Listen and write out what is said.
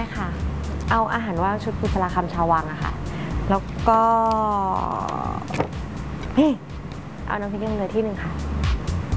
ค่ะเอาอาหารว่างชุดกุศลคำชาววังอะค่ะแล้วก็เฮ้เอาน้ำพริกแกงเรือที่หนึ่งค่ะ